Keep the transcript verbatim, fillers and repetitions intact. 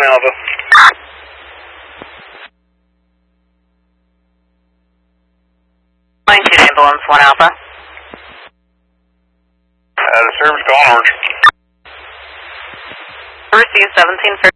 Alpha. Line two ambulance one Alpha. Uh, the service call orange. Receive seventeen.